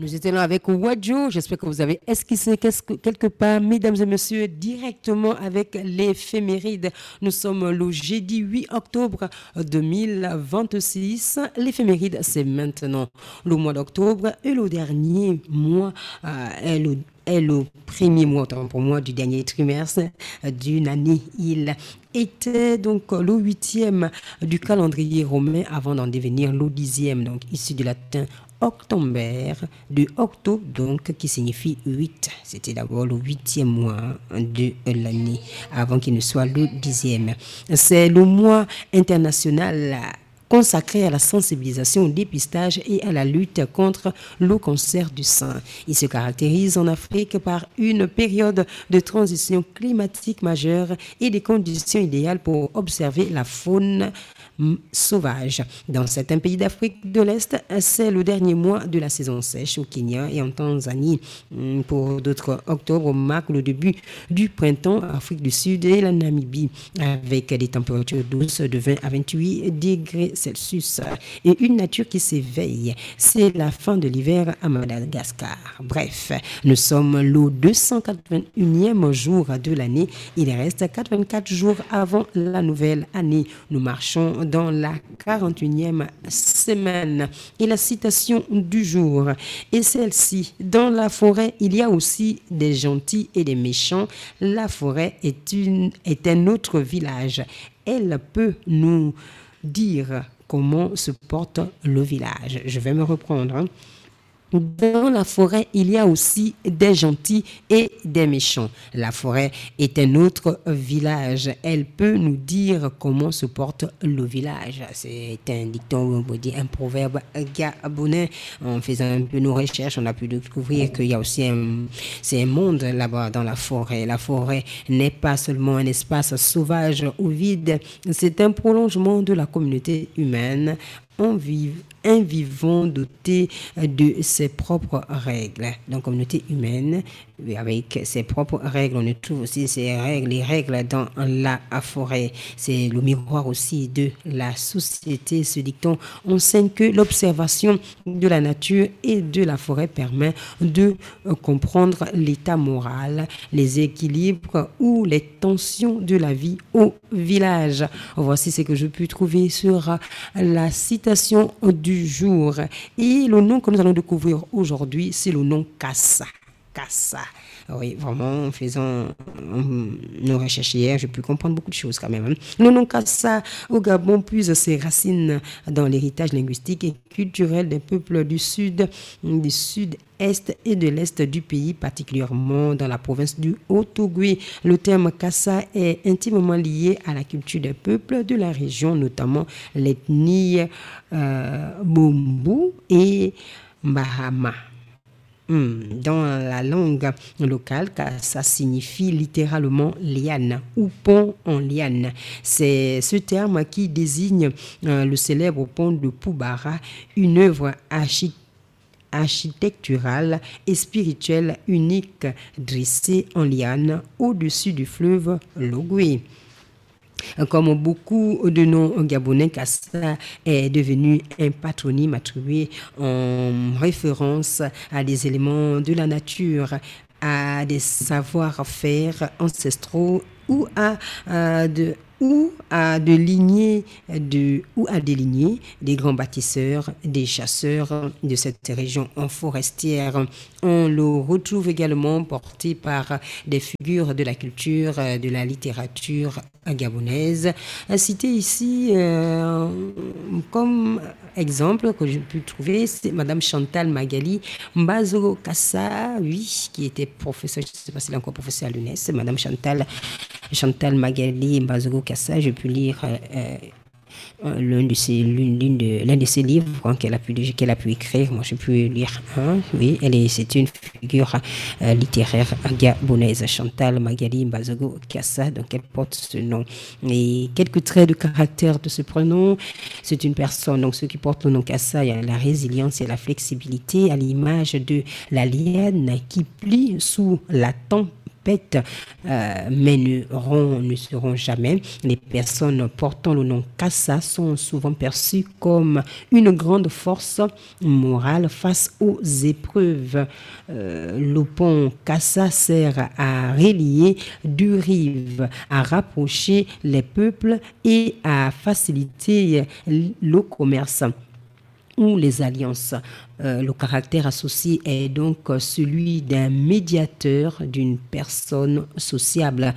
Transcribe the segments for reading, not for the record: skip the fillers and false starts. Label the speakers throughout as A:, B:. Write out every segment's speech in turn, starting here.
A: Nous étions là avec Wadjo. J'espère que vous avez esquissé quelque part, mesdames et messieurs, directement avec l'éphéméride. Nous sommes le jeudi 8 octobre 2026. L'éphéméride, c'est maintenant. Le mois d'octobre est le dernier mois, est le premier mois, autant pour moi, du dernier trimestre d'une année. Il était donc le 8e du calendrier romain avant d'en devenir le 10e, donc issu du latin octomber, de octo donc qui signifie 8. C'était d'abord le 8e mois de l'année avant qu'il ne soit le 10e. C'est le mois international consacré à la sensibilisation au dépistage et à la lutte contre le cancer du sein. Il se caractérise en Afrique par une période de transition climatique majeure et des conditions idéales pour observer la faune sauvage. Dans certains pays d'Afrique de l'Est, c'est le dernier mois de la saison sèche au Kenya et en Tanzanie. Pour d'autres, octobre marque le début du printemps en Afrique du Sud et la Namibie, avec des températures douces de 20 à 28 degrés Celsius et une nature qui s'éveille. C'est la fin de l'hiver à Madagascar. Bref, nous sommes le 281e jour de l'année. Il reste 84 jours avant la nouvelle année. Nous marchons dans la 41e semaine. Et la citation du jour est celle-ci. Dans la forêt, il y a aussi des gentils et des méchants. La forêt est un autre village. Elle peut nous dire comment se porte le village. Je vais me reprendre. Dans la forêt, il y a aussi des gentils et des méchants. La forêt est un autre village. Elle peut nous dire comment se porte le village. C'est un dicton, on peut dire un proverbe gabonais. En faisant un peu nos recherches, on a pu découvrir qu'il y a aussi c'est un monde là-bas dans la forêt. La forêt n'est pas seulement un espace sauvage ou vide. C'est un prolongement de la communauté humaine. Un vivant doté de ses propres règles. Donc, communauté humaine, avec ses propres règles, on trouve aussi les règles dans la forêt. C'est le miroir aussi de la société. Ce dicton enseigne que l'observation de la nature et de la forêt permet de comprendre l'état moral, les équilibres ou les tensions de la vie au village. Voici ce que je peux trouver sur la citation du jour. Et le nom que nous allons découvrir aujourd'hui, c'est le nom Kassa. Kassa. Oui, vraiment, en faisant nos recherches hier, j'ai pu comprendre beaucoup de choses quand même. Le nom Kassa au Gabon puise ses racines dans l'héritage linguistique et culturel des peuples du sud-est et de l'est du pays, particulièrement dans la province du Haut-Ogooué. Le terme Kassa est intimement lié à la culture des peuples de la région, notamment l'ethnie Bumbu et Bahama. Dans la langue locale, ça signifie littéralement liane ou pont en liane. C'est ce terme qui désigne le célèbre pont de Poubara, une œuvre architecturale et spirituelle unique dressée en liane au-dessus du fleuve Logoué. Comme beaucoup de noms gabonais, Kassa est devenu un patronyme attribué en référence à des éléments de la nature, à des savoir-faire ancestraux ou à des lignées des grands bâtisseurs, des chasseurs de cette région forestière. On le retrouve également porté par des figures de la culture, de la littérature gabonaise. Cité ici comme exemple que je peux trouver, c'est Madame Chantal Magali Mbazoro Kassa, oui, qui était professeure, je ne sais pas si elle est encore professeure à l'UNES, Madame Chantal Magali Mbazoro Kassa, je peux lire l'un de ses livres qu'elle a pu écrire. Moi, je peux lire un. Oui, c'est une figure littéraire gabonaise, Chantal Magali Mbazogo Kassa, donc elle porte ce nom. Et quelques traits de caractère de ce prénom, c'est une personne, donc ceux qui portent le nom Kassa, il y a la résilience et la flexibilité, à l'image de la liane qui plie sous la tempête répètent, mais ne seront jamais. Les personnes portant le nom Kassa sont souvent perçues comme une grande force morale face aux épreuves. Le pont Kassa sert à relier deux rives, à rapprocher les peuples et à faciliter le commerce ou les alliances. Le caractère associé est donc celui d'un médiateur, d'une personne sociable,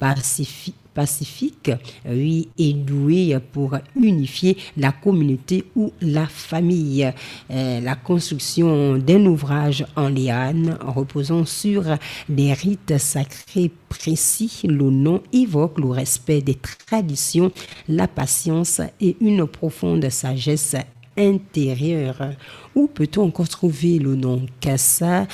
A: pacifique, oui, et douée pour unifier la communauté ou la famille. La construction d'un ouvrage en liane reposant sur des rites sacrés précis, le nom évoque le respect des traditions, la patience et une profonde sagesse intérieure. Où peut-on encore trouver le nom Kassa?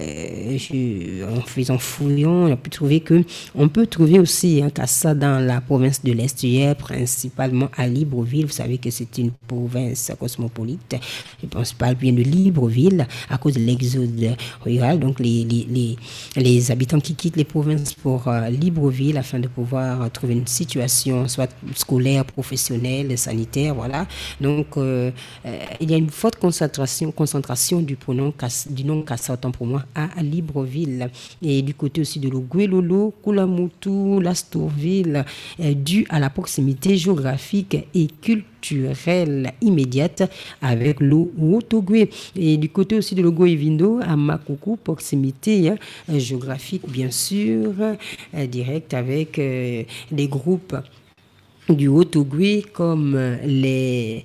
A: En faisant fouillant, on a pu trouver que on peut trouver aussi un Kassa dans la province de l'Est, principalement à Libreville. Vous savez que c'est une province cosmopolite. Je pense pas bien de Libreville à cause de l'exode rural. Donc les habitants qui quittent les provinces pour Libreville afin de pouvoir trouver une situation soit scolaire, professionnelle, sanitaire, voilà. Donc il y a une forte concentration du nom Kassa, autant pour moi, à Libreville. Et du côté aussi de l'Oguelolo, Koulamoutou, Lastourville, dû à la proximité géographique et culturelle immédiate avec le Haut-Ogooué. Et du côté aussi de l'Ogooué-Vindo, à Makoukou, proximité géographique, bien sûr, directe avec des groupes du Haut-Ogooué comme les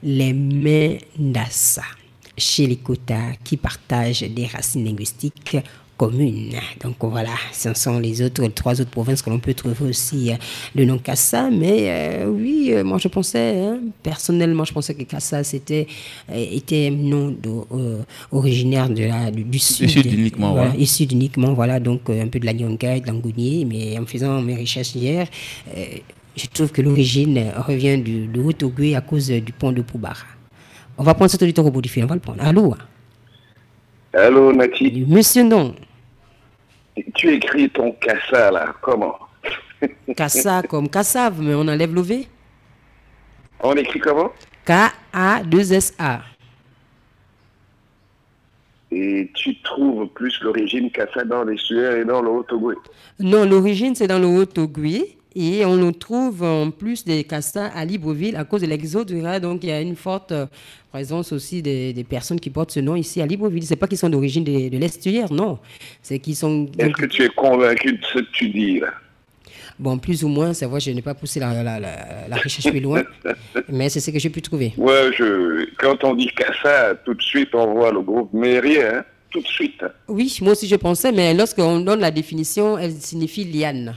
A: Mendassa, chez les Kota, qui partagent des racines linguistiques communes. Donc voilà, ce sont les trois autres provinces que l'on peut trouver aussi le nom Kassa. Mais oui, moi je pensais, personnellement, je pensais que Kassa était un nom originaire du sud.
B: Du sud uniquement,
A: voilà.
B: Voilà.
A: Et sud uniquement, voilà, donc un peu de la Nyanga, de l'Angounier. Mais en faisant mes recherches hier, je trouve que l'origine revient du Haut-Ogooué à cause du pont de Poubara. On va prendre cet auditeur au bout du fil, on va le prendre. Allô?
C: Allô, Nati.
A: Monsieur Non.
C: Tu écris ton Kassa, là, comment?
A: Kassa comme Kassav, mais on enlève le V.
C: On écrit comment?
A: K-A-2-S-A.
C: Et tu trouves plus l'origine Kassa dans les Sueurs et dans le Haut-Ogooué?
A: Non, l'origine, c'est dans le Haut-Ogooué. Et on nous trouve en plus des Kassa à Libreville à cause de l'exode rural. Donc, il y a une forte présence aussi des personnes qui portent ce nom ici à Libreville. Ce n'est pas qu'ils sont d'origine de l'estuaire, non. C'est qu'ils sont...
C: Est-ce que tu es convaincu de ce que tu dis, là?
A: Bon, plus ou moins, c'est vrai, je n'ai pas poussé la recherche plus loin, mais c'est ce que j'ai pu trouver.
C: Ouais, quand on dit Kassa, tout de suite, on voit le groupe Mérier, hein? Tout de suite.
A: Oui, moi aussi je pensais, mais lorsqu'on donne la définition, elle signifie liane.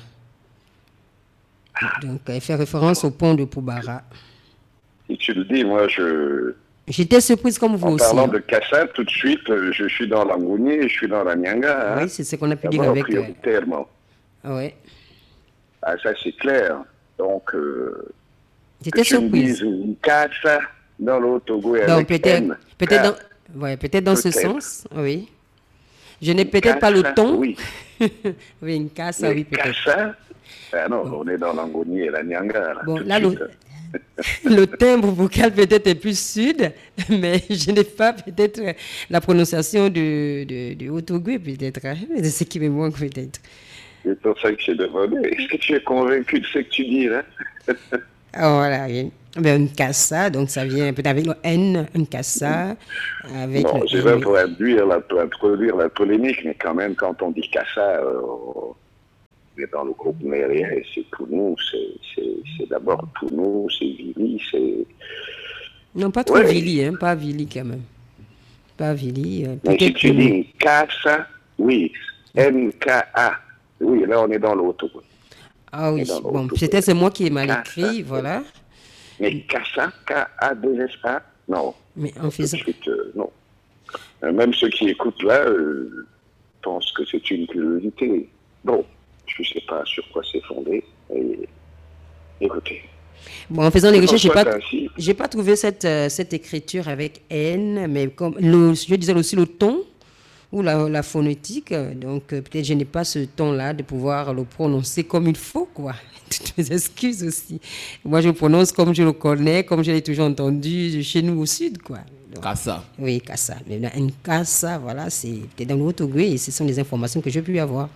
A: Donc, elle fait référence au pont de Poubara.
C: Si tu le dis, moi,
A: J'étais surprise comme vous aussi.
C: En parlant de Kassa, tout de suite, je suis dans l'Angounier, je suis dans la Nyanga. Hein?
A: Oui, c'est ce qu'on a pu dire avec...
C: prioritairement.
A: Oui.
C: Ah, ça, c'est clair. Donc,
A: j'étais surprise.
C: Une Kassa dans le Haut-Ogooué avec
A: peut-être dans ce sens, oui. Je n'ai peut-être pas le ton.
C: Oui.
A: Oui, une Kassa, oui, peut-être.
C: Kassa, non, on est dans l'Angounier et la Nyanga. Là,
A: bon, là, le timbre vocal peut-être est plus sud, mais je n'ai pas peut-être la prononciation du Haut-Ogooué, peut-être. C'est ce qui me manque, peut-être.
C: C'est pour ça que j'ai demandé. Est-ce que tu es convaincu de ce que tu dis, là?
A: Voilà, oui. Ben, une Kassa, donc ça vient peut-être avec le N, une Kassa. Avec
C: bon, je vais pour introduire la polémique, mais quand même, quand on dit Kassa, on est dans le groupe Mérien, et c'est pour nous, c'est d'abord pour nous, c'est Vili, c'est...
A: Non, pas trop Vili, hein, pas Vili quand même. Pas Vili.
C: Mais si tu dis Kassa, oui, N-K-A. Oui, là, on est dans l'auto.
A: Ah oui, bon, peut-être c'est moi qui ai mal écrit, voilà.
C: Mais Kassa, K-A-2-S-A, non.
A: Mais en faisant...
C: non. Même ceux qui écoutent là pensent que c'est une curiosité. Bon, je ne sais pas sur quoi c'est fondé. Écoutez.
A: Bon, en faisant les recherches, j'ai pas trouvé cette écriture avec N, mais comme je disais aussi le ton ou la phonétique. Donc, peut-être je n'ai pas ce ton-là de pouvoir le prononcer comme il faut, quoi. Toutes mes excuses aussi. Moi, je le prononce comme je le connais, comme je l'ai toujours entendu chez nous au sud, quoi. Donc,
B: Kassa.
A: oui, Kassa. Mais là, un Kassa, voilà, c'est peut-être dans le Haut-Ogooué et ce sont les informations que j'ai pu avoir.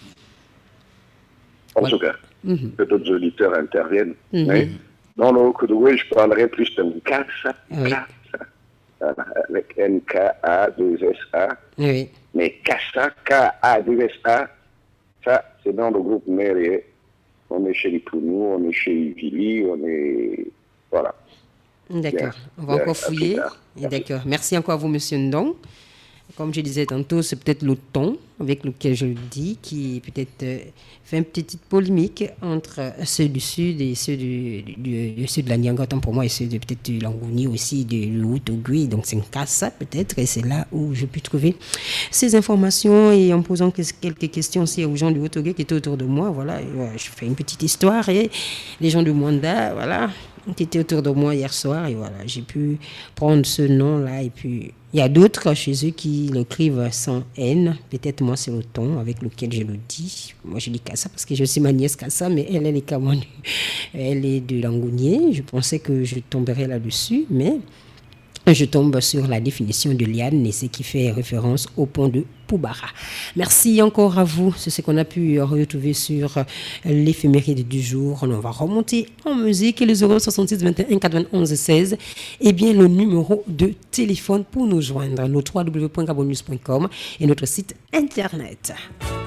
C: En tout cas, que d'autres auditeurs interviennent. Mais dans le Haut-Ogooué, je parlerai plus d'un Kassa.
A: Oui.
C: Avec N-K-A-2-S-A.
A: Oui.
C: Mais Kassa, K-A-2-S-A, ça, c'est dans le groupe Méré. On est chez les Pounou, on est chez Vili, on est... Voilà.
A: D'accord.
C: Bien.
A: On va encore fouiller. D'accord. Merci encore à vous, Monsieur Ndong. Comme je disais tantôt, c'est peut-être le ton avec lequel je le dis qui peut-être fait une petite polémique entre ceux du sud et ceux ceux de la Nianga, autant pour moi, et ceux de peut-être du Langouni aussi, de Haut-Ogooué. Donc c'est un cas ça peut-être, et c'est là où je peux trouver ces informations et en posant quelques questions aussi aux gens du Haut-Ogooué qui étaient autour de moi. Voilà, je fais une petite histoire et les gens du Mwanda, voilà, qui étaient autour de moi hier soir et voilà, j'ai pu prendre ce nom-là et puis il y a d'autres chez eux qui l'écrivent sans haine. Peut-être moi, c'est le ton avec lequel je le dis. Moi, je dis Kassa parce que je suis ma nièce Kassa, mais elle est Kamanu. Elle est de Langounier. Je pensais que je tomberais là-dessus, mais je tombe sur la définition de Liane et ce qui fait référence au pont de Poubara. Merci encore à vous. C'est ce qu'on a pu retrouver sur l'éphéméride du jour. On va remonter en musique et le 066 21 91 16 est bien le numéro de téléphone pour nous joindre. Nos www.gabonnews.com et notre site internet.